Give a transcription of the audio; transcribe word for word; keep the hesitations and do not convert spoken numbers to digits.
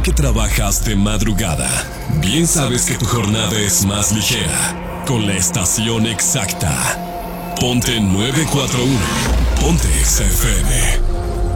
que trabajas de madrugada, bien sabes que tu jornada es más ligera con la estación exacta. Ponte nueve cuatro uno. Ponte Exa F M.